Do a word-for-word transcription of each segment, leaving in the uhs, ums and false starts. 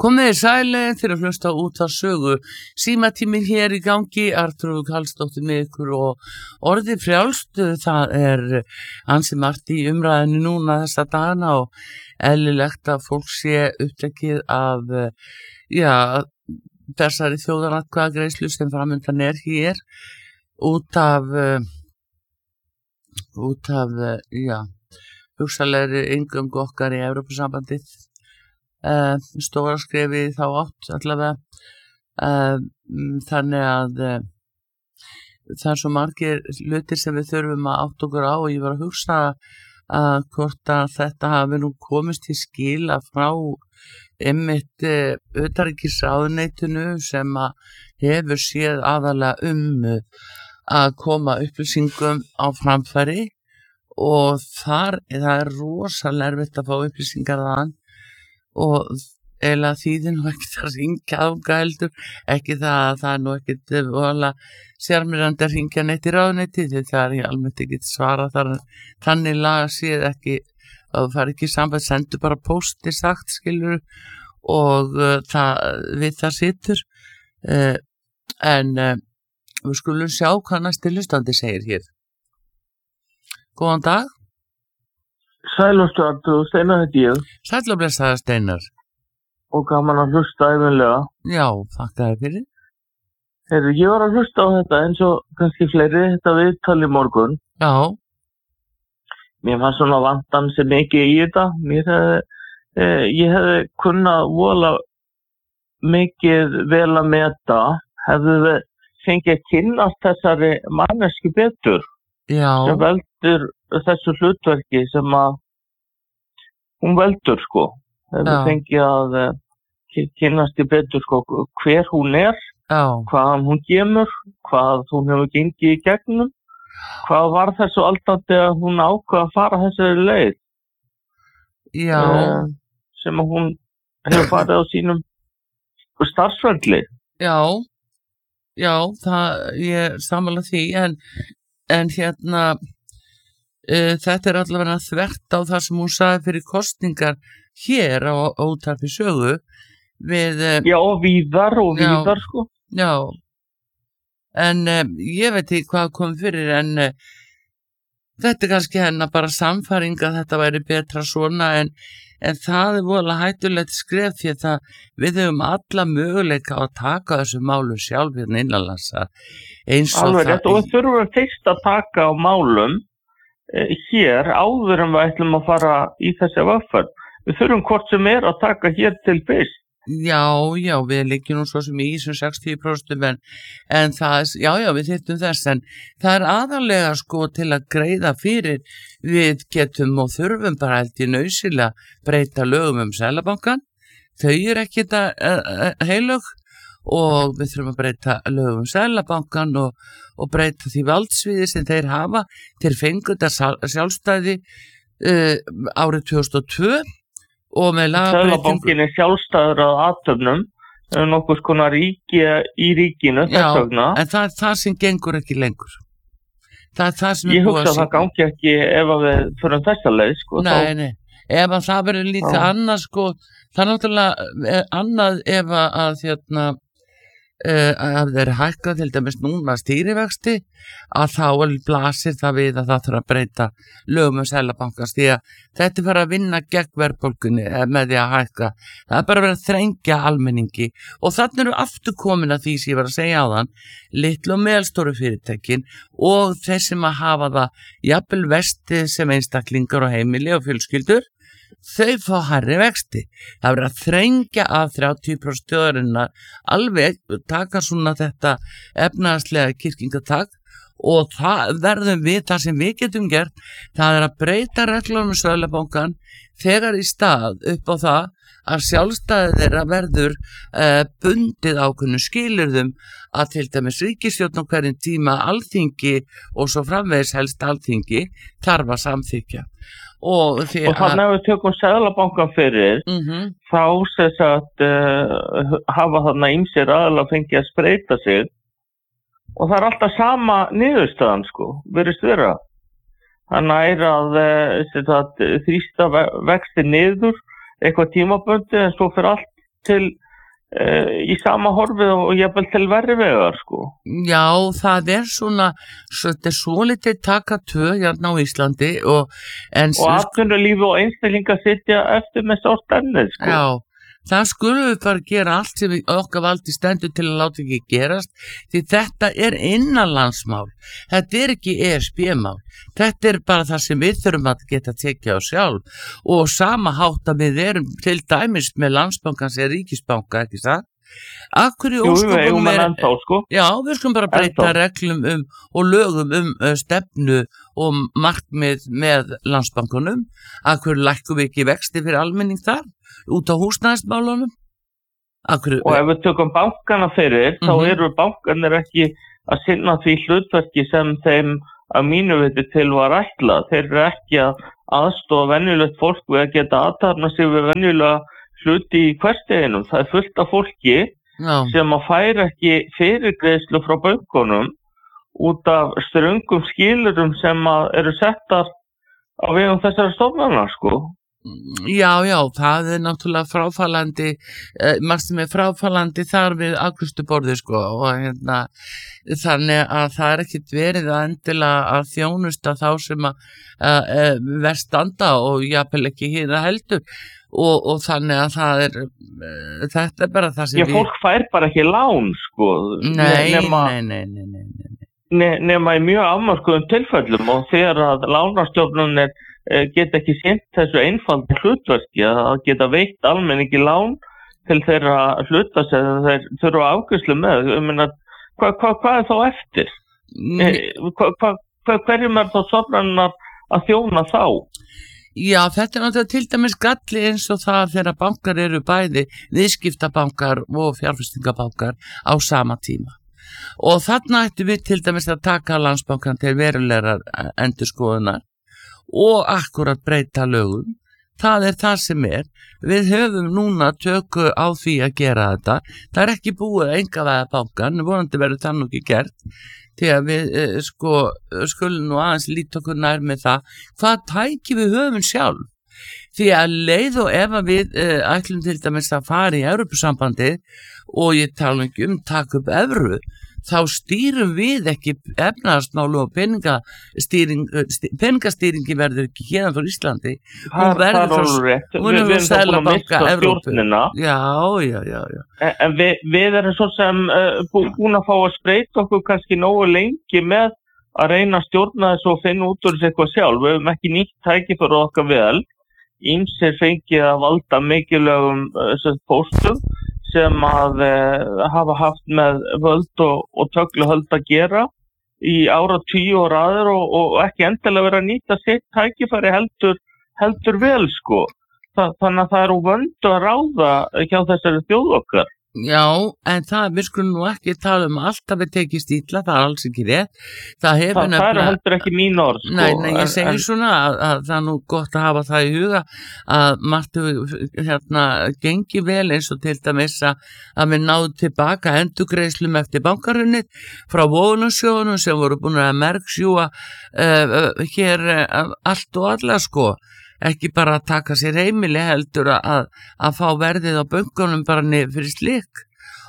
Komið þið sæli fyrir að hlusta út á sögu. Símatíminn hér í gangi, Arnþrúður Karlsdóttir með ykkur og orðið frjálst. Það er ansi margt í umræðinu núna þessa dagana og eðlilegt að fólk sé upptekið af já, þessari þjóðaratkvæðagreiðslu sem framundan er hér út af út af já, hugsanlegri inngöngu okkar í Evrópusambandið. Uh, stóra skrefi þá átt allavega uh, þannig að uh, það er svo margir hlutir sem við þurfum að átt okkur á og ég var að hugsa að hvort að þetta hafi nú komist í skila frá einmitt uh, utanríkisráðuneytinu sem að hefur séð aðalega um uh, að koma upplýsingum á framfæri og þar það er rosalega erfitt að fá upplýsingar þaðan og eiginlega þýðir nú ekkert að ringja ánga heldur, ekki það að það er nú ekkert voðalega sjarmerandi að ringja neitt í ráðuneyti því það er ég almennt ekki svara þar þannig laga séð ekki að það fari ekki í samband, sendu bara pósti sagt skilur og uh, það, við það situr uh, en uh, við skulum sjá hvað næsti hlustandi segir hér. Góðan dag. Sælustu Arnþrúður, Steinar heiti ég. Sæll og blessaður Steinar. Og gaman að hlusta ævinlega. Já, þakka þér fyrir. Heyrðu, ég var að hlusta á þetta eins og kannski fleiri, þetta viðtal í morgun. Já. Mér var svona vantan sem mikið í þetta. Mér hefði, eh, ég hefði kunnað vola mikið vel að meta, hefði við fengið að kynnast þessari mannesku betur. Já. Sem veldur þessu hlutverki sem að hún veldur sko hefur fengið að uh, kynnast í betur sko hver hún er, Já. Hvaðan hún kemur, hvað hún hefur gengið í gegnum, hvað var þessu aldandi að hún ákvað að fara þessari leið Já. Uh, sem að hún hefur farið á sínum starfsferli. Já, já, það ég sammála því en, en hérna Uh, þetta er allavega þvert á það sem hún sagði fyrir kosningar hér á Útvarpi Sögu við uh, Já, og víðar og víðar já, sko Já, en uh, ég veit ekki hvað kom fyrir en uh, þetta er kannski hennar bara samfæring að þetta væri betra svona en, en það er voðalega hættulegt skref því að það, við höfum alla möguleika á að taka þessu málu sjálf hérna innanlands eins og Alveg það rétt, og við þurfum fyrst að taka á málum hér áður en við ætlum að fara í þessi vöffar. Við þurfum hvort sem er að taka hér til fyrst. Já, já, við liggjum nú svo sem í þessum sextíu prósent en, en það, já, já, við þyrftum þess en það er aðalega sko til að greiða fyrir við getum og þurfum bara held í nauðsynlega breyta lögum um Seðlabankann. Þau eru ekki þetta heilög og við þurfum að breyta lögum Seðlabankann og, og breyta því valdsviði sem þeir hafa til fengu þetta sjálfstæði uh, árið tvö þúsund og tvö og með lagabreytingu Seðlabankinn er sjálfstæður að athöfnum nokkuð konar ríki í ríkinu þess vegna. Já, en það er það sem gengur ekki lengur. Það er það sem Ég hugsa að það gangi ekki ef að við förum þessa leið sko. Nei, þá... nei, ef að það verður líka Já. annað sko, það er náttúrulega annað ef að hérna Uh, að þeir hækka til dæmis núna stýrivexti að þá blasir það við að það þarf að breyta lögum um Seðlabankans því að þetta er bara að vinna gegn verðbólgunni með því að hækka það er bara að vera að þrengja almenningi og þannig eru aftur komin að því sem ég var að segja á þann litlu og meðalstóru fyrirtækin og þeir sem að hafa það jafnvel vesti sem einstaklingar og heimili og fjölskyldur þau fá hærri vexti. Það verður að þrengja af þrjátíu prósent þjóðarinnar alveg taka svona þetta efnahagslega kyrkingatak og það verðum við það sem við getum gert það er að breyta reglunum Seðlabankann þegar í stað upp á það að sjálfstæði þeirra verður uh, bundið ákveðnum skilyrðum að til dæmis ríkisstjórn á hverjum tíma alþingi og svo framvegis helst alþingi þarf að samþykja Og, og þannig að við tökum Seðlabankann fyrir, mm-hmm. þá sess að uh, hafa þarna ýmsir aðalega fengið að spreita sig og það er alltaf sama niðurstaðan sko, verðist vera. Þannig er að, uh, að þrýsta vexti niður eitthvað tímabundið en svo fyrir allt til uh, í sama horfið og jafnvel til verri vegar sko. Já, það er svona, þetta er svolítið taka tvö hérna á Íslandi og en og atvinnulífi og einstaklingar sitja eftir með sárt ennið sko. Já, það skulum við bara gera allt sem við okkar valdi stendur til að láta ekki gerast því þetta er innanlandsmál, þetta er ekki E S B-mál, þetta er bara það sem við þurfum að geta tekið á sjálf og sama hátt að við erum til dæmis með Landsbankans eða Ríkisbanka, ekki það? Akkur í ósköpunum er, ennþá, sko. Já, við skulum bara breyta ennþá. reglum um og lögum um uh, stefnu og markmið með Landsbankunum, akkur lækkum við ekki vexti fyrir almenning þar, út á húsnæðismálunum. Akkur, og ef við tökum bankana fyrir, mm-hmm. þá eru bankanir ekki að sinna því hlutverki sem þeim að mínu viti til var ætlað. Þeir eru ekki að aðstofa venjulegt fólk við að geta aðtapna sig við venjulega hluti í hversteginum. Það er fullt af fólki Já. sem að færa ekki fyrirgreiðslu frá bönkunum út af ströngum skilurum sem að eru settar á vegum þessara stofnana sko. Já, já, það er náttúrulega fráfallandi, eh, margt sem er fráfallandi þar við afgreiðsluborðið sko og hérna þannig að það er ekkit verið að endilega að þjónusta þá sem að uh, verð standa og jafnvel ekki hérna heldur og, og þannig að það er, uh, þetta er bara það sem Já, við... fólk fær bara ekki lán sko. Nei, nema, nei, nei, nei, nei, nei. Ne, nema í mjög afmörkuðum tilfellum og þegar að lánastjórnunir geta ekki sýnt þessu einfaldi hlutverki að geta veitt almenningi lán til þeirra hluta sem þeir þurfa afgreiðslu með. Ég meina, hvað hva, hva er þá eftir? Mm. Hva, hva, hva, hverjum er þá stofnanirnar að þjóna þá? Já, þetta er náttúrulega til dæmis galli eins og það þegar bankar eru bæði viðskiptabankar og fjárfestingabankar á sama tíma. Og þarna ættum við til dæmis að taka Landsbankan til verulegar endurskoðunar og akkurat breyta lögum. Það er það sem er. Við höfum núna töku á því að gera þetta. Það er ekki búið að einkavæða bankan, vonandi verður það nú ekki gert, því að við eh, sko, skulum nú aðeins líta okkur nær með það, hvað tæki við höfum sjálf. Því að leið og ef að við eh, ætlum til dæmis að fara í Evrópusambandið og ég tala ekki um taka upp evru, þá stýrum við ekki efnahagsmálu og peningastýring, peningastýringi verður ekki hérna frá Íslandi. Hún verður frá, hún er frá Seðlabanka Evrópu. Já, já, já, já. En við, við erum svo sem uh, búin að fá að spreita okkur kannski nógu lengi með að reyna að stjórna þessu og finna út úr þessu eitthvað sjálf. Við höfum ekki nýtt tækifæri okkar vel. Ýmsir fengið að valda mikilvægum uh, póstum sem að uh, hafa haft með völd og, og tögluhöld að gera í ára tíu og raður og, og ekki endilega vera að nýta sitt tækifæri heldur, heldur vel sko. Þa, þannig að það er úr vöndu að ráða hjá þessari þjóð okkar. Já, en það, við skulum nú ekki tala um allt að við tekið stíla, það er alls ekki rétt. Það, Þa, það nefnilega... er heldur ekki mín orð, sko. Nei, nei, ég segi en, svona að, að það er nú gott að hafa það í huga að margt hérna gengi vel eins og til dæmis að, að við náðum tilbaka endurgreiðslum eftir bankarunnið frá vogunarsjóðunum sem voru búin að merksjúa uh, uh, hér uh, allt og alla, sko. Ekki bara að taka sér heimili heldur að, að fá verðið á bönkunum bara niður fyrir slik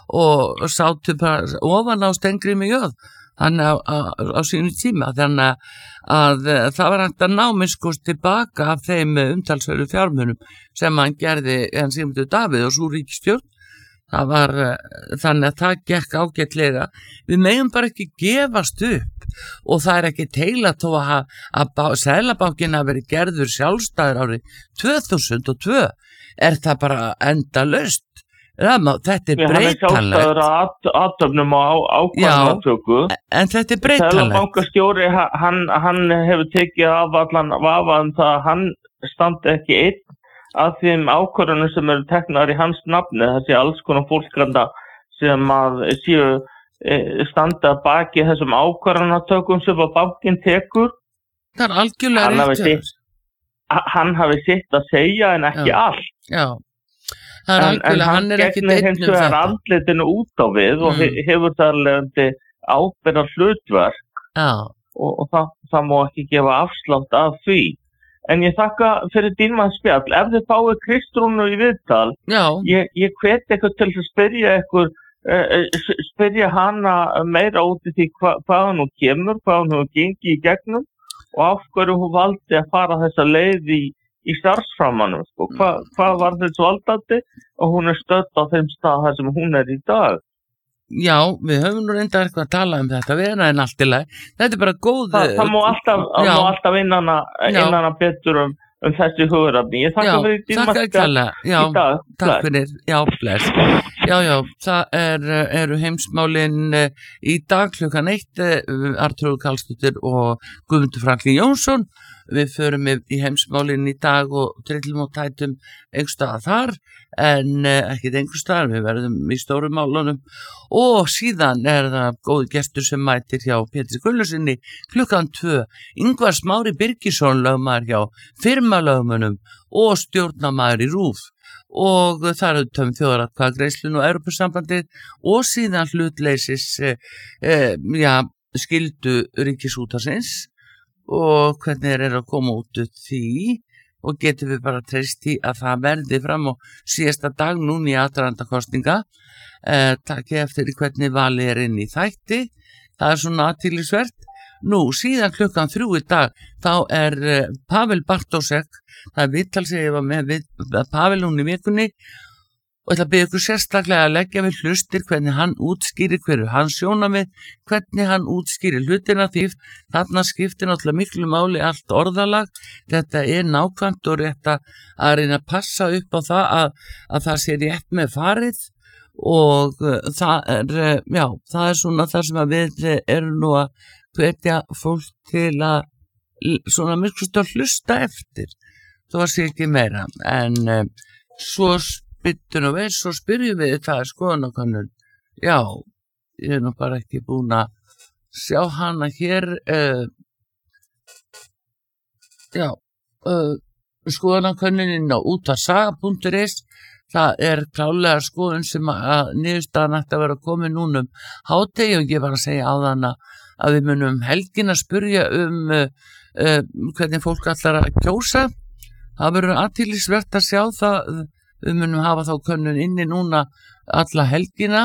og sátu bara ofan á Steingrími J þannig á, á, á sínu tíma þannig að, að það var hægt að ná minnskust tilbaka af þeim umtalsverðu fjármunum sem hann gerði hann Sigmundur Davíð og svo ríkisstjórn. Það var þannig að það gekk ágætlega. Við megum bara ekki gefast upp og það er ekki teila þó að, að Seðlabankinn hafi verið gerður sjálfstæður árið tvö þúsund og tvö. Er það bara endalaust? Þetta er breytanlegt. Hann er sjálfstæður að aðtöfnum á ákvarðanatöku. En þetta er breytanlegt. Seðlabankastjóri, hann, hann hefur tekið af allan vafa um það að hann standi ekki einn að þeim ákvörðunum sem eru teknar í hans nafni, þessi alls konar fólkranda sem að séu e, standa baki þessum ákvörðunatökum sem að bankinn tekur. Það er algjörlega rétt. Hann hafi sitt að segja en ekki já, allt. Já, það er algjörlega, en, en hann er ekki gegnir hins vegar andlitinu út á við mm. og hefur það alveg ábyrgðar hlutverk já. og, og það, það má ekki gefa afslátt af því. En ég þakka fyrir dýnmann spjall. Ef þið fáið Kristrúnu í viðtal, Já. ég, ég hvet eitthvað til að spyrja eitthvað, uh, spyrja hana meira út í því hva, hvað hún kemur, hvað hún gengi í gegnum og af hverju hún valdi að fara þessa leið í, í starfsframanum. Sko. Hva, hvað var þess valdandi og hún er stödd á þeim stað þar sem hún er í dag. Já, við höfum nú reyndar eitthvað að tala um þetta við erum en allt í lagi. Þetta er bara góð... Það, það má alltaf, má alltaf innana, innana betur um, um þessi hugurafni. Ég þakka fyrir dýrmættu í dag. Takk fyrir, já, bless. Já, já, það er, eru heimsmálin í dag klukkan eitt, Arnþrúður Karlsdóttir og Guðmundur Franklín Jónsson. Við förum í heimsmálin í dag og trillum og tætum einhverstaðar þar, en ekkert einhverstaðar, við verðum í stórum málunum og síðan er það góði gestur sem mætir hjá Pétri Gunnlaugssyni klukkan tvö, Ingvar Smári Birgisson lögmaður hjá firmalögmönnum og stjórnarmaður í RÚV og þar er töfum þjóðaratkvæðagreiðslun og Evrópusambandið og síðan hlutleysis eh, já, skyldu Ríkisútvarpsins og hvernig þeir eru að koma út úr því og getum við bara treyst í að það verði fram á síðasta dag núna í aðdraganda kosninga eh, takk eftir hvernig valið er inn í þætti það er svona athyglisvert. Nú, síðan klukkan þrjú í dag þá er eh, Pavel Bartósek það er viðtal sem ég var með við Pavel hún í vikunni og ætla að byrja ykkur sérstaklega að leggja við hlustir hvernig hann útskýrir hverju hann sjónamið, hvernig hann útskýrir hlutina því þarna skiptir náttúrulega miklu máli allt orðalag, þetta er nákvæmt og rétt að reyna að passa upp á það að, að það sé rétt með farið og uh, það er, uh, já, það er svona það sem að við erum nú að hvetja fólk til að svona miklu að hlusta eftir, þó að sé ekki meira, en uh, svo byttun og veist, svo spyrjum við það er skoðanakönnun. Já, ég er nú bara ekki búin að sjá hana hér. Uh, já, uh, skoðanakönnunin á útvarpssaga punktur is. Það er klálega skoðun sem að niðurstaðan ætti að vera komið núna um hádegi og ég var að segja á þann að við munum helgin að spyrja um uh, uh, hvernig fólk ætlar að kjósa. Það verður athyglisvert að sjá það. Við munum hafa þá könnun inni núna alla helgina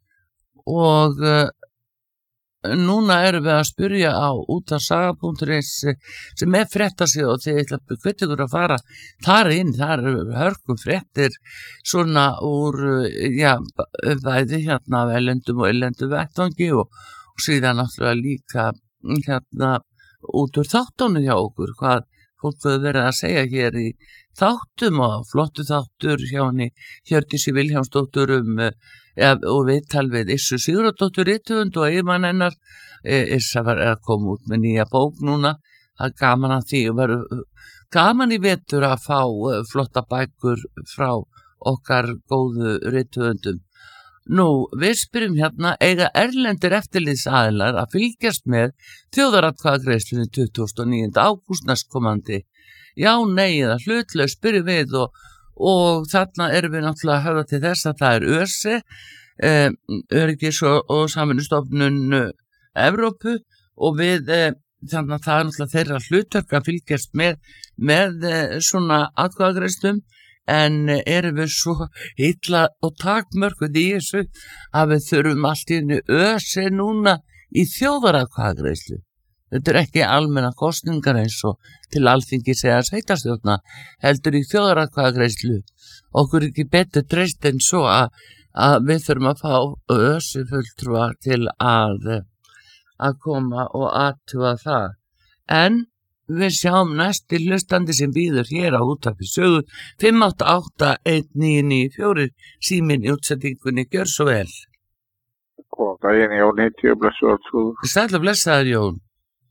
og uh, núna erum við að spyrja á útvarpssaga punktur is sem er fréttasíða og þið ætla að hvetja ykkur að fara þar inn, þar eru hörkum fréttir svona úr, já, bæði hérna af ellendum og ellendum vettvangi og, og síðan náttúrulega líka hérna út úr þáttunum hjá okkur, hvað fólk hefur verið að segja hér í þáttum og flottu þáttur hjá henni Hjördísi Vilhjálmsdóttur um, ja, og viðtal við Issu Sigurðardóttur rithöfund og eiginmann hennar. Issa var að koma út með nýja bók núna, það er gaman að því og verður gaman í vetur að fá flotta bækur frá okkar góðu rithöfundum. Nú, við spyrjum hérna, eiga erlendir eftirlitsaðilar að fylgjast með þjóðaratkvæðagreiðslunni tuttugasta og níunda ágúst næstkomandi? Já, nei, eða hlutlaust spyrjum við og, og þarna erum við náttúrulega að höfða til þess að það er ÖSE, eh, Öryggis og, og Samvinnustofnun Evrópu og við, eh, þannig að það er náttúrulega þeirra hlutverk að fylgjast með, með eh, svona atkvæðagreiðslum. En erum við svo illa og takmörkuð í þessu að við þurfum allt í einu ÖSE núna í þjóðaratkvæðagreiðslu. Þetta er ekki almenna kosningar eins og til Alþingis eða sveitarstjórna, heldur í þjóðaratkvæðagreiðslu. Okkur er ekki betur treyst en svo að, að við þurfum að fá ÖSE fulltrúa til að, að koma og athuga það. En við sjáum næsti hlustandi sem býður hér á útvarpi sögu fimm átta átta eitt níu níu fjögur síminn í útsendingunni, gjör svo vel. Góðan daginn, Jón heiti ég, blessaður Trúður. Sæll og blessaður, Jón.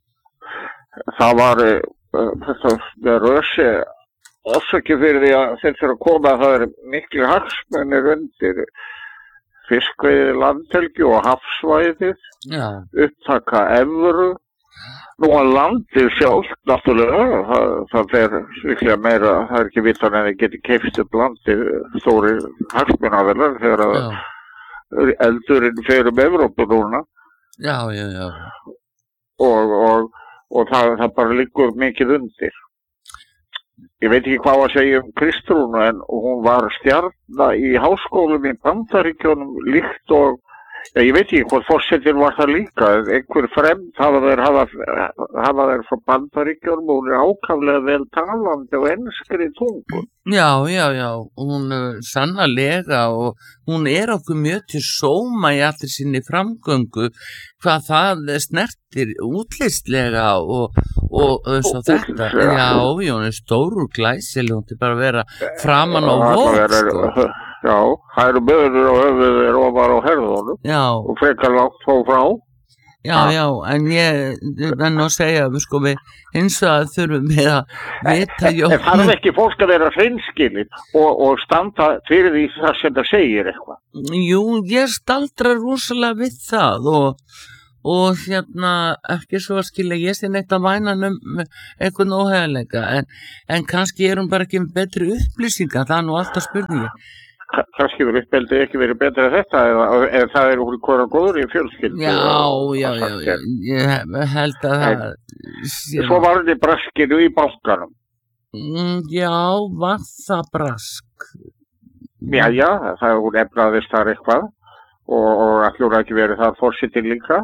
Það var uh, þetta með ÖSE orsaki fyrir því að þeir fyrir að koma að það er miklu hagsmunir undir fiskveiði landhelgi og hafsvæðið, Já. upptaka evru. Nú að landið sjálf, náttúrulega, það, það fer sviklega meira, það er ekki vitan en þið geti keypt upp landið stóri hagsmunaðilar þegar að Já. eldurinn fer um Evrópu núna. Já, já, já. Og, og, og það, það bara liggur mikið undir. ég veit ekki hvað að segja um Kristrúnu, en hún var stjarna í háskólum í Bandaríkjunum líkt og, ja, ég veit ekki hvort forsetinn var það líka, einhver fremd hafa þeir, hafa, hafa þeir frá Bandaríkjunum og hún er ákaflega vel talandi og enskri tungu. Já, já, já, hún er sannarlega og hún er okkur mjög til sóma í allir sinni framgöngu hvað það snertir útlistlega og, og eins og þetta. Já, já, hún er stór og glæsileg, hún er bara að vera framan á vók, sko. Já, það eru böður og höfuðir ofar á herðunum Já. Og frekar langt frá frá. Já, já, en ég en að segja, við sko við hins vegar þurfum við að vita En, en þarf ekki fólk að vera hreinskilið og, og standa fyrir því það sem það segir eitthvað? Jú, ég staldra rosalega við það og, og hérna ekki svo að skilja, ég sé neitt að væna um einhvern óhæðileika en, en kannski er hún bara ekki með betri upplýsingar, það er nú alltaf spurningi. Kannski verður uppeldi ekki verið betra en þetta eða, eða það er úr hvora góður í fjölskyldu. Já, já, já, já, ég held að það... Svo var þetta braskinu í bankanum. Mm, já, var það brask? Já, já, það hún efnaðist þar eitthvað og, og allur ekki verið það forsetinn líka.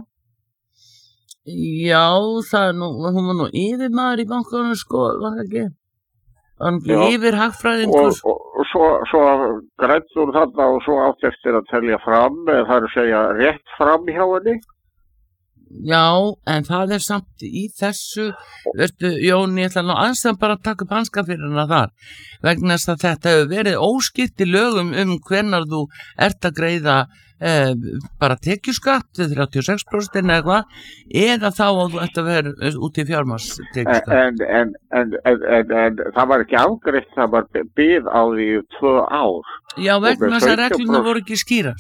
Já, það er nú, hún var nú yfirmaður í bankanum, sko, var það ekki? Hann yfir hagfræðingur. Og, og, og svo, svo grættur þarna og svo átt eftir að telja fram, eða það er að segja rétt fram hjá henni. Já, en það er samt í þessu, veistu, Jón, ég ætla nú aðeins að bara taka upp hanska fyrir hana þar, vegna þess að þetta hefur verið óskipt í lögum um hvenær þú ert að greiða eh, bara tekjuskatt, þrjátíu og sex prósent eða eitthvað, eða þá að þú ert að vera út í fjármagnstekjuskatt. En, en, en, en, en, en það var ekki afgreitt, það var bið á því tvö ár. Já, vegna þess að regluna voru ekki skýrar.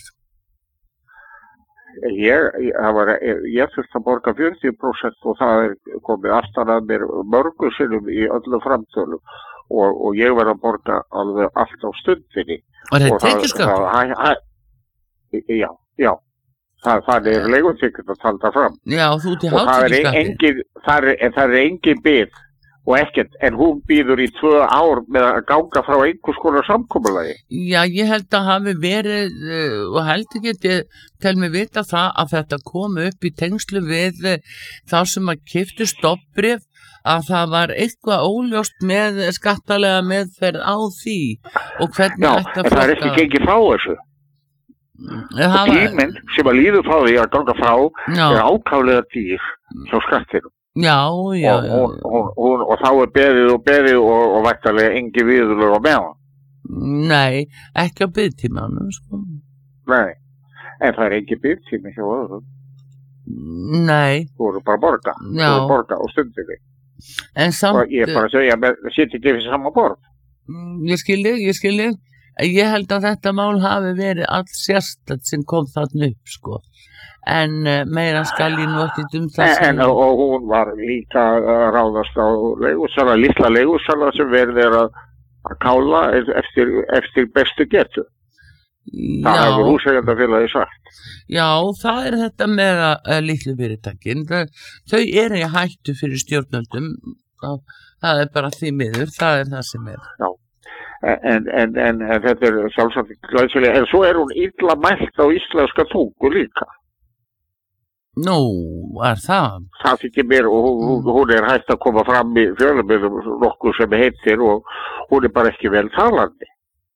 Ég, ég, var, ég þurfti að borga fjörutíu prósent og það er komið aftan að mér mörgu sinnum í öllu framtölum og, og ég verði að borga alveg allt á stundinni. Og þetta tekjuskatt? Já, já. Það, það er leigutekjur að talda fram. Já, þú til hátekjuskatti. Og það er engin, það er, það er engin bið og ekkert, en hún býður í tvö ár með að ganga frá einhvers konar samkomulagi. Já, ég held að hafi verið, uh, og held ekki að tel mig vita það að þetta kom upp í tengslu við uh, þá sem að keyptu stofnbréf, að það var eitthvað óljóst með skattalega meðferð á því og hvernig Já, þetta en það er ekki gengið frá þessu. Það og tíminn sem að líður frá því að ganga frá Já. er ákaflega dýr hjá skattinum. Já, já, og, og, og, og, og þá er beðið og beðið og, og væntanlega engi viðurlög á meðan. Nei, ekki á biðtímanum, sko. Nei, en það er ekki biðtími hjá öðrum. Nei. Þú eru bara að borga. Já. Þú eru að borga á stundinni. En samt... Og ég er bara að segja, það sitt ekki við sama borð. Ég skilji, ég skilji. Ég held að þetta mál hafi verið allt sérstætt sem kom þarna upp, sko. En uh, meira skal ég nú ekki um það en, en og hún var líka að ráðast á leigusala, litla leigusala sem verið er að, að kála eftir, eftir bestu getu. Já. Það hefur húseigendafélagi sagt. Já, það er þetta með að uh, litlu fyrirtækin, þau eru í hættu fyrir stjórnöldum, það er bara því miður, það er það sem er. Já, en, en, en, en þetta er sjálfsagt glæsilega, en svo er hún illa mælt á íslenska tungu líka. Nú, er það? Það þykir mér og hún, hún er hægt að koma fram í fjölmiðlum nokkuð sem heitir og hún er bara ekki vel talandi.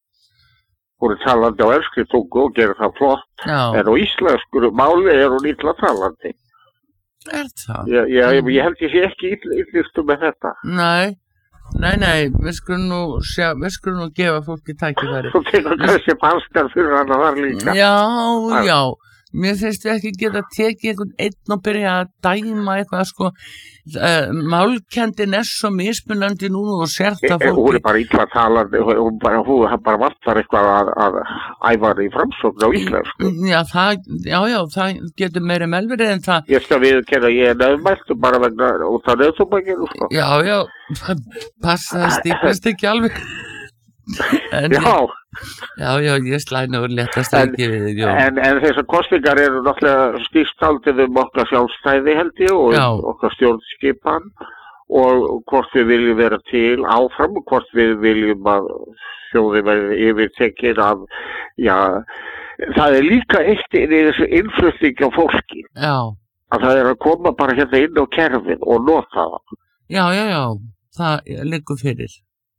Hún er talandi á enskri tungu og gerir það flott, Já. En á íslensku máli er hún illa talandi. Er það? Ég, ég, ég held ég sé ekki illistu með þetta. Nei, nei, nei, við skulum nú, sjá, við skulum nú gefa fólki tækifæri. Þú tekur kannski panskar fyrir hana þar líka. Já, já. Mér finnst við ekki geta tekið einhvern einn og byrja að dæma eitthvað, sko, uh, málkendin er svo mismunandi núna og sért að fólki... Hún er bara illa talandi, hún bara, hún bara vantar eitthvað að, að æfa í framsókn á íslensku. Já, það, já, já, það getur meira melverið en það... Ég skal viðurkenna, ég er nefnmælt bara vegna út af nefnþúbækinu, sko. Já, já, passa það stípast ekki alveg... En, já. já, já, ég slæna og letast ekki við þig, já. En, en þessar kostingar eru náttúrulega skýrst aldrei um okkar sjálfstæði held ég og já. Okkar stjórnskipan og hvort við viljum vera til áfram og hvort við viljum að þjóðin verði yfirtekin af, já, það er líka eitt inn í þessu innflutning á fólki. Já. Að það er að koma bara hérna inn á kerfið og nota það. Já, já, já, það liggur fyrir.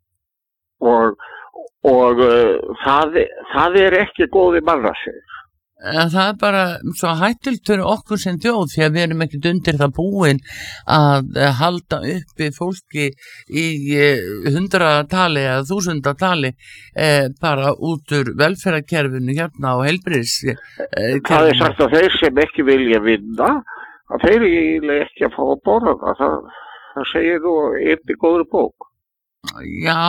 Og, og uh, það, það er ekki góði mannasið. En það er bara svo hættult fyrir okkur sem þjóð því að við erum ekkert undir það búin að halda uppi fólki í hundratali eða þúsundatali eh, bara út úr velferðarkerfinu hérna á heilbrigðis eh, Það er sagt að þeir sem ekki vilja vinna að þeir eiginlega ekki að fá að borða það. Það, það segir nú einn í góðri bók. Já,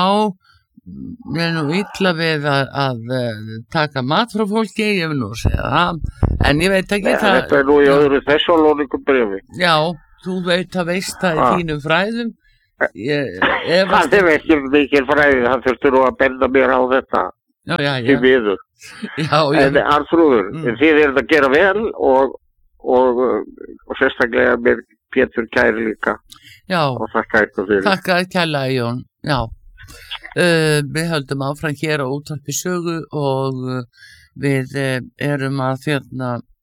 ég er nú illa við að, að, að taka mat frá fólki, ég vil nú segja það, en ég veit ekki Nei, það. Þetta er nú í öðru Þessalóníku bréfi. Já, þú veit að veist það í ah. þínum fræðum. Ég, ég það er ekki mikil fræði, það þurftur nú að benda mér á þetta. Já, já, já. Því miður. Já, já. En Arnþrúður, mm. þið erum að gera vel og, og, og sérstaklega mér Pétur kæri líka. Já, og þakka eitthvað fyrir. Þakka kærlega, Jón, já. Uh, við höldum áfram hér á Útvarpi Sögu og uh, við uh, erum að þérna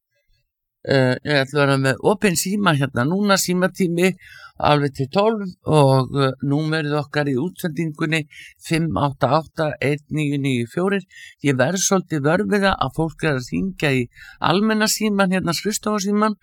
uh, ég ætla að vera með opin síma hérna núna símatími alveg til tólf og uh, númerið okkar í útsendingunni fimm átta átta eitt níu níu fjögur. Ég verð svolítið vörfiða að fólk er að hringja í almenna síman hérna skrifstofasíman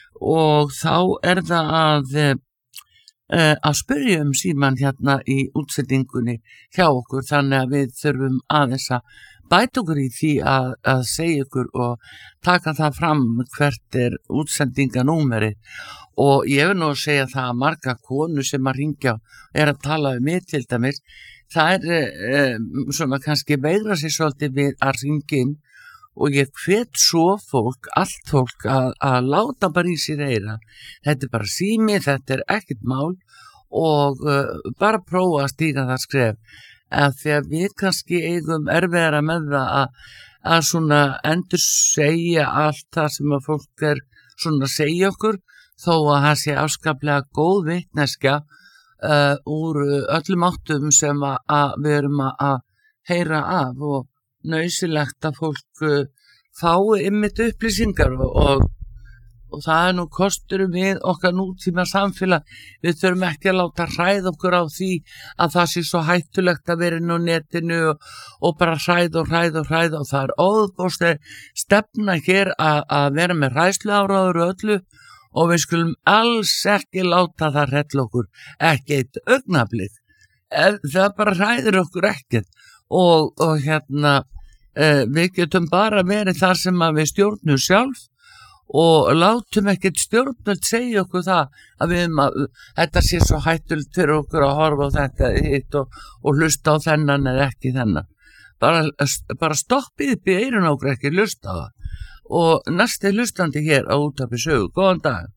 og þá er það að uh, Uh, að spyrja um síman hérna í útsendingunni hjá okkur þannig að við þurfum aðeins að bæta okkur í því að, að segja ykkur og taka það fram hvert er útsendinganúmeri og ég vil nú segja það að marga konur sem að ringja er að tala um mig til dæmis það er uh, svona kannski veigra sér svolítið við að ringja inn og ég hvet svo fólk, allt fólk að, að láta bara í sér eyra. Þetta er bara sími, þetta er ekkert mál og uh, bara prófa að stíga það skref. En því að við kannski eigum erfiðara með það að, að svona endur segja allt það sem að fólk er svona að segja okkur þó að það sé afskaplega góð vitneskja uh, úr öllum áttum sem að, að við erum að, að heyra af og nauðsynlegt að fólk uh, fái einmitt upplýsingar og, og, og það er nú kostur við okkar nútíma samfélag. Við þurfum ekki að láta hræða okkur á því að það sé svo hættulegt að vera inn á netinu og, og bara hræða og hræða og hræða og það er óðbóðslega stefna hér að, að vera með hræðsluáráður og öllu og við skulum alls ekki láta það hrælla okkur, ekki eitt augnablik. Það bara hræðir okkur ekkert. Og, og hérna uh, við getum bara verið þar sem að við stjórnum sjálf og látum ekkert stjórnum segja okkur það að við að, þetta sé svo hættulegt fyrir okkur að horfa á þetta hitt og, og hlusta á þennan eða ekki þennan. Bara, bara stoppið upp í eyrun okkur ekki hlusta á það. Og næsti hlustandi hér á Útvarpi Sögu. Góðan dag.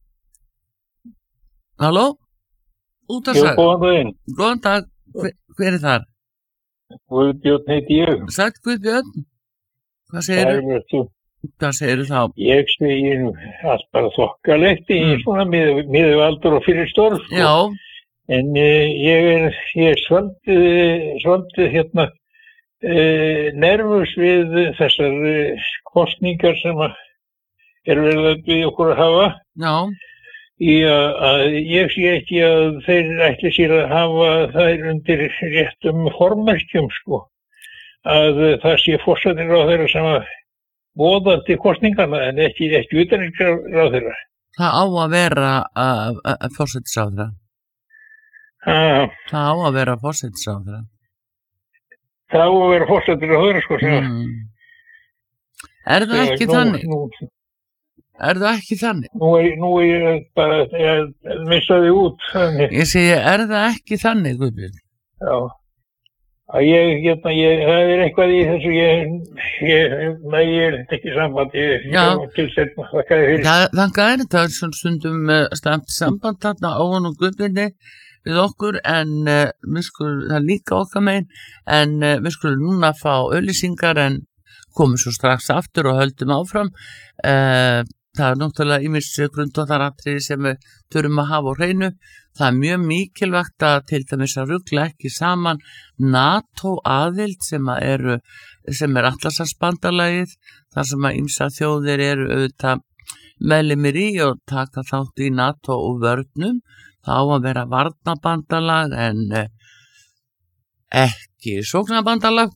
Halló? Útvarpssaga. Jú, góðan daginn. Góðan dag. Hver, hver er þar? Guðbjörn heiti ég. Sætt Guðbjörn, hvað segirðu? Hvað segirðu þá? Ég segi allt bara þokkalegt í mm. svona miður aldur og fyrir störf. Já. En uh, ég er, ég er svolítið, svolítið hérna uh, nervus við þessar uh, kostningar sem er verið að við okkur að hafa. Já. Í að, að ég sé ekki að þeir ætli sér að hafa þær undir réttum formerkjum sko. Að það sé forsætisráðherra sem að boða til kosningarna en ekki, ekki utanríkisráðherra. Það á að vera uh, uh, forsætisráðherra. Ah. Það á að vera forsætisráðherra. Það á að vera forsætisráðherra sko. Mm. Er það ekki nú, þannig? Nú, Er það ekki þannig? Nú er, nú er ég bara að missa þig út. Þannig. Ég segi, er það ekki þannig, Guðbjörn? Já. Að ég, ég, ég, það er eitthvað í þessu, ég, ég, nei, ég er ekki samband, ég er tilsetna, þakkaði fyrir. Já, þakkaði er þetta, svona stundum uh, stæmt samband þarna á hann og Guðbjörni við okkur, en uh, við skulum, það er líka okkar megin, en uh, við skulum núna fá auglýsingar, en komum svo strax aftur og höldum áfram. Uh, Það er náttúrulega ýmis grundvallaratriði sem við þurfum að hafa á hreinu Það er mjög mikilvægt að til dæmis að rugla ekki saman NATO aðild sem að eru sem er Atlantshafsbandalagið, þar sem að ýmsar þjóðir eru auðvitað meðlimir í og taka þátt í NATO og vörnum. Það á að vera varnarbandalag en ekki sóknarbandalag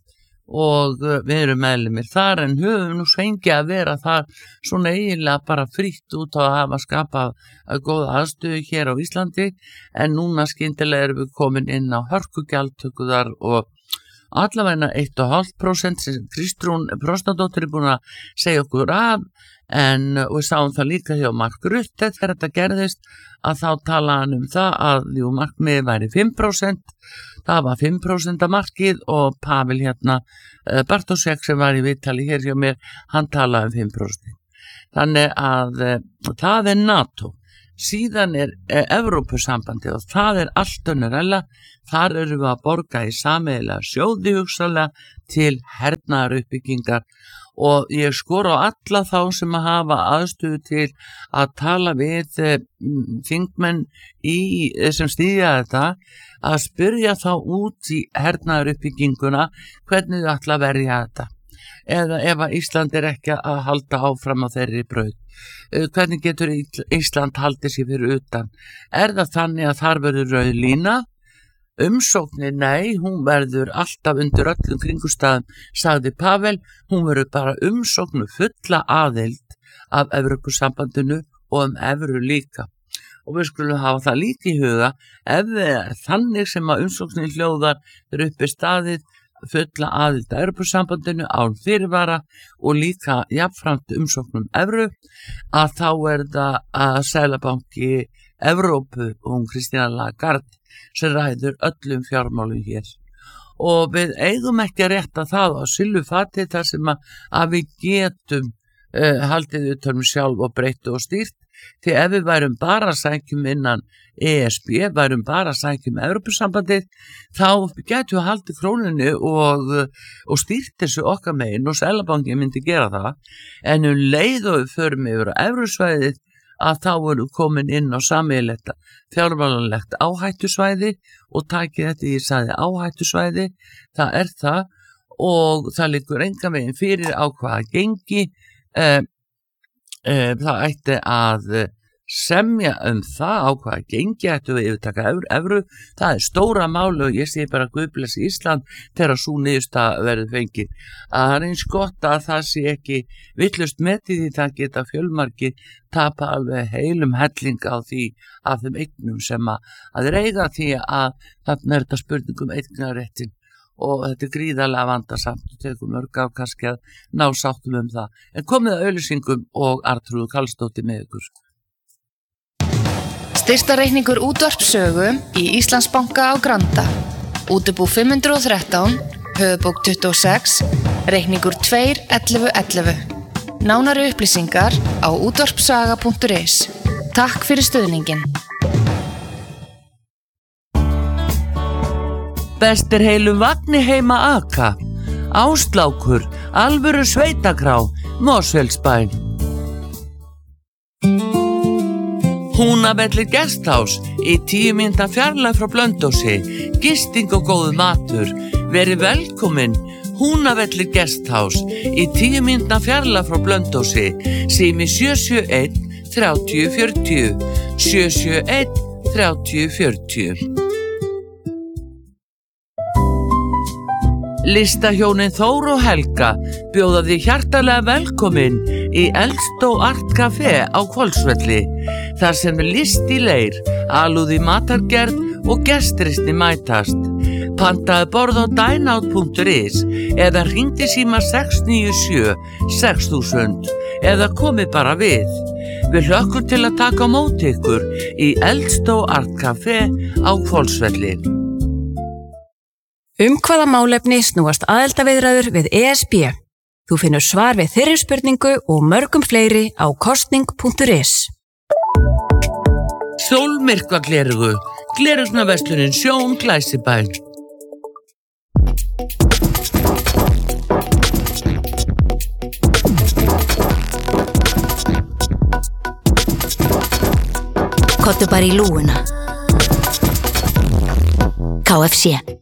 og við erum meðlimir þar en höfum nú fengið að vera þar svona eiginlega bara frítt út á að hafa skapað góða aðstöðu hér á Íslandi en núna skyndilega erum við komin inn á hörkugjaldtökuðar og allavegna eitt komma fimm prósent sem Kristrún Frostadóttir er búin að segja okkur af en við sáum það líka hjá Mark Rutte þegar þetta gerðist að þá talaði hann um það að jú, markmiðið væri fimm prósent, það var fimm prósent markið og Pavel hérna Bartosek sem var í viðtali hér hjá mér, hann talaði um fimm prósent. Þannig að það er NATO. Síðan er Evrópusambandið og það er allt önnur þar erum við að borga í sameiginlega sjóði hugsanlega til hernaðaruppbyggingar og ég skora á alla þá sem að hafa aðstöðu til að tala við þingmenn í, sem stýðja þetta að spyrja þá út í hernaðaruppbygginguna hvernig þau ætla að verja þetta eða ef að Ísland er ekki að halda áfram á þeirri braut. Hvernig getur Ísland haldið sér fyrir utan? Er það þannig að þar verður rauð lína? Umsóknir, nei, hún verður alltaf undir öllum kringustæðum, sagði Pavel, hún verður bara umsóknu fulla aðild af Evrópusambandinu og um evru líka. Og við skulum hafa það líka í huga, ef það er þannig sem að umsóknir hljóðar er uppi staðið fulla aðild af Evrópusambandinu án fyrirvara og líka jafnframt umsóknum evru, að þá er það að Seðlabanki Evrópu og hún Kristína Lagarde sem ræður öllum fjármálum hér. Og við eigum ekki að rétta það á silfurfati þar sem að, að við getum uh, haldið utan um sjálf og breytt og stýrt. Því ef við værum bara að sækjum innan E S B, værum bara að sækjum Evrópusambandið, þá getum við haldið krónunni og, og stýrt þessu okkar megin og Seðlabanki myndi gera það. En um leið og við förum yfir á evrusvæðið að þá eru komin inn á sameiginlegt fjármálalegt áhættusvæði og takið þetta ég sagði áhættusvæði, það er það og það liggur engan veginn fyrir á hvaða gengi eh, eh, það ætti að semja um það á hvaða gengi ættu við yfirtaka evru, það er stóra máli og ég sé bara Guð blessi Ísland þegar sú niðurstaða verður fengið. Það er eins gott að það sé ekki villust metið því það geta fjölmargir tapa alveg heilum helling á því af þeim eignum sem að, að reyga því að þarna er þetta spurningum eignarréttin og þetta er gríðarlega vandasamt og tekur mörg á kannski að ná sáttum um það. En komið að auglýsingum og Arnþrúður Karlsdóttir með ykkur. Styrktarreikningur útvarpssögu í Íslandsbanka á Granda. Útibú fimm hundruð og þrettán, höfubók tuttugu og sex, reikningur tvö ellefu ellefu. Nánari upplýsingar á útvarpssaga punktur is. Takk fyrir stuðningin. Bestir heilu vagni heima aka. Áslákur, alvöru sveitakrá, Mosfellsbæn. Húnavellir Guesthouse í tíu mínútna fjarlægð frá Blönduósi, gisting og góður matur. Verið velkomin, Húnavellir Guesthouse í tíu mínútna fjarlægð frá Blönduósi, sími sjö sjö einn þrjátíu fjörutíu, sjö sjö einn þrjátíu fjörutíu. Listahjónin Þór og Helga bjóða því hjartalega velkomin í Eldstó Art Café á Hvolsvelli, þar sem er list í leir, alúð í matargerð og gestristni mætast. Pantaðu borð á dineout punktur is eða hringdu síma sex níu sjö sex þúsund eða komið bara við. Við hlökkum til að taka á móti ykkur í Eldstó Art Café á Hvolsvelli. Um hvaða málefni snúast aðildarviðræður við E S B? Þú finnur svar við þeirri spurningu og mörgum fleiri á kosning punktur is. Sólmyrkva glerugu, glerugnaverslunin Sjón Glæsibæ. Kottu bara í lúguna. K F C.